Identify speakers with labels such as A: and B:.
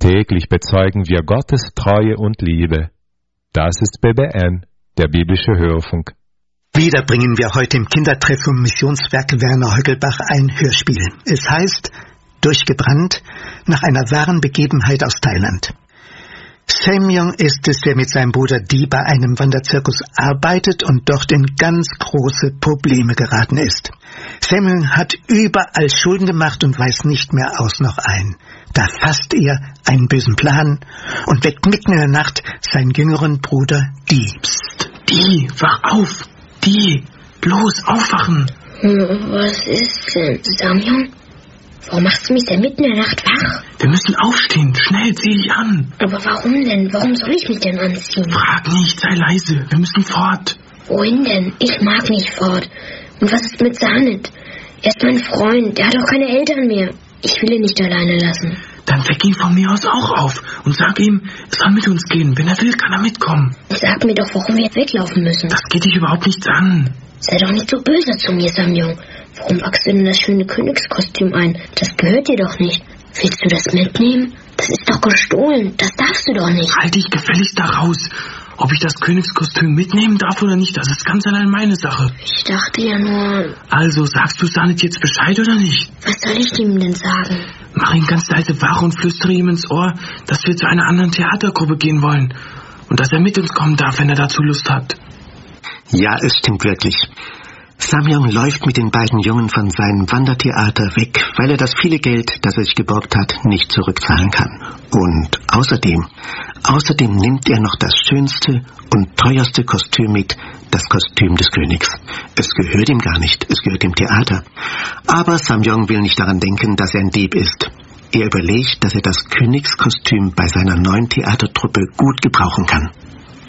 A: Täglich bezeugen wir Gottes Treue und Liebe. Das ist BBN, der biblische Hörfunk.
B: Wieder bringen wir heute im Kindertreff vom Missionswerk Werner Höckelbach ein Hörspiel. Es heißt Durchgebrannt, nach einer wahren Begebenheit aus Thailand. Semyong ist es, der mit seinem Bruder Di bei einem Wanderzirkus arbeitet und dort in ganz große Probleme geraten ist. Semyong hat überall Schulden gemacht und weiß nicht mehr aus noch ein. Da fasst er einen bösen Plan und weckt mitten in der Nacht seinen jüngeren Bruder Di.
C: Psst, Di, wach auf! Di, bloß aufwachen!
D: Was ist denn, Semyong? Warum machst du mich denn mitten in der Nacht wach?
C: Wir müssen aufstehen, schnell, zieh dich an!
D: Aber warum denn? Warum soll ich mich denn anziehen?
C: Frag nicht, sei leise, wir müssen fort.
D: Wohin denn? Ich mag nicht fort. Und was ist mit Sanet? Er ist mein Freund, der hat auch keine Eltern mehr. Ich will ihn nicht alleine lassen.
C: Dann weck ihn von mir aus auch auf und sag ihm, er soll mit uns gehen. Wenn er will, kann er mitkommen.
D: Sag mir doch, warum wir jetzt weglaufen müssen.
C: Das geht dich überhaupt nichts an.
D: Sei doch nicht so böse zu mir, Semyong. Warum packst du denn das schöne Königskostüm ein? Das gehört dir doch nicht. Willst du das mitnehmen? Das ist doch gestohlen. Das darfst du doch nicht.
C: Halt dich gefälligst da raus. Ob ich das Königskostüm mitnehmen darf oder nicht, das ist ganz allein meine Sache.
D: Ich dachte ja nur...
C: Also, sagst du Sanet jetzt Bescheid oder nicht?
D: Was soll ich ihm denn sagen?
C: Mach ihn ganz leise wach und flüstere ihm ins Ohr, dass wir zu einer anderen Theatergruppe gehen wollen. Und dass er mit uns kommen darf, wenn er dazu Lust hat.
B: Ja, es stimmt wirklich. Semyong läuft mit den beiden Jungen von seinem Wandertheater weg, weil er das viele Geld, das er sich geborgt hat, nicht zurückzahlen kann. Und außerdem nimmt er noch das schönste und teuerste Kostüm mit, das Kostüm des Königs. Es gehört ihm gar nicht, es gehört dem Theater. Aber Semyong will nicht daran denken, dass er ein Dieb ist. Er überlegt, dass er das Königskostüm bei seiner neuen Theatertruppe gut gebrauchen kann.